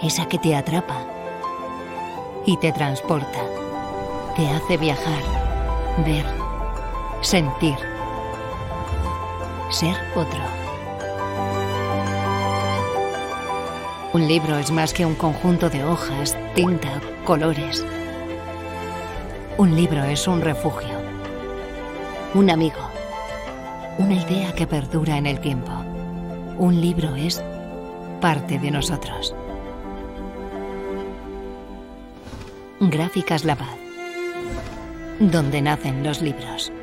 esa que te atrapa y te transporta, te hace viajar, ver, sentir, ser otro. Un libro es más que un conjunto de hojas, tinta, colores. Un libro es un refugio, un amigo, una idea que perdura en el tiempo. Un libro es parte de nosotros. Gráficas La Paz, donde nacen los libros.